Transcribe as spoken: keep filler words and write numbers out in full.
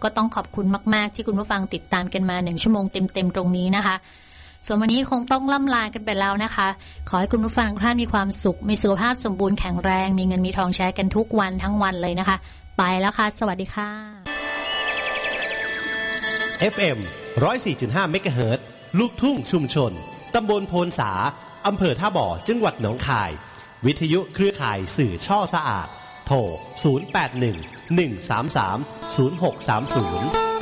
ก็ต้องขอบคุณมากๆที่คุณผู้ฟังติดตามกันมาหนึ่งชั่วโมงเต็มๆตรงนี้นะคะส่วนวันนี้คงต้องล่ำลากันไปแล้วนะคะขอให้คุณผู้ฟังทุกท่านมีความสุขมีสุขภาพสมบูรณ์แข็งแรงมีเงินมีทองใช้กันทุกวันทั้งวันเลยนะคะไปแล้วค่ะสวัสดีค่ะเอฟ เอ็ม หนึ่งร้อยสี่จุดห้า เมกะเฮิรตซ์ ลูกทุ่งชุมชนตำบลโพนสาอำเภอท่าบ่อจังหวัดหนองคายวิทยุเครือข่ายสื่อช่อสะอาดโทรศูนย์ แปด หนึ่ง หนึ่ง สาม สาม ศูนย์ หก สาม ศูนย์